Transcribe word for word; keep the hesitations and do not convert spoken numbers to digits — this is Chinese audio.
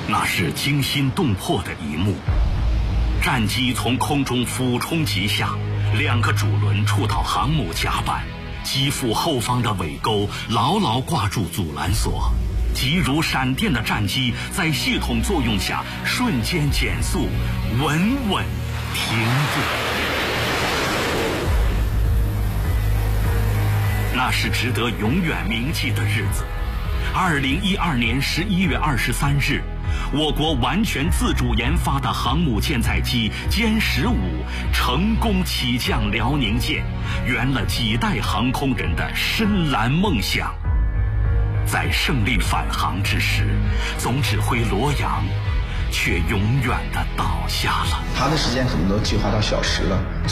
那是惊心动魄的一幕。战机从空中俯冲急下，两个主轮触到航母甲板，机腹后方的尾钩牢牢挂住阻拦索，急如闪电的战机在系统作用下瞬间减速，稳稳停住。那是值得永远铭记的日子。二零一二年十一月二十三日，我国完全自主研发的航母舰载机歼十五成功起降辽宁舰，圆了几代航空人的深蓝梦想。在胜利返航之时，总指挥罗阳却永远地倒下了。 他的时间可能都计划到小时了。